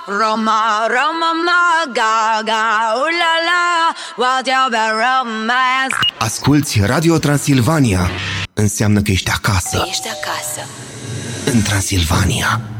Roma, Roma, ma, ga, ga, la, la, what you be romance. Asculți Radio Transilvania. Înseamnă că ești acasă. Ești acasă. În Transilvania.